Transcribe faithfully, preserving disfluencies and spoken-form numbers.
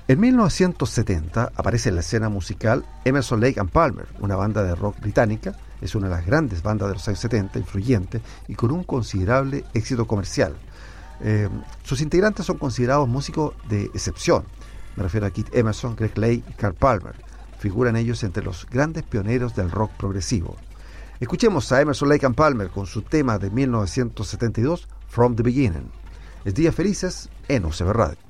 En mil novecientos setenta aparece en la escena musical Emerson, Lake and Palmer, una banda de rock británica. Es una de las grandes bandas de los años setenta, influyente y con un considerable éxito comercial. Eh, sus integrantes son considerados músicos de excepción. Me refiero a Keith Emerson, Greg Lake y Carl Palmer. Figuran ellos entre los grandes pioneros del rock progresivo. Escuchemos a Emerson, Lake and Palmer con su tema de mil novecientos setenta y dos, From the Beginning. Es Días Felices en U C B Radio.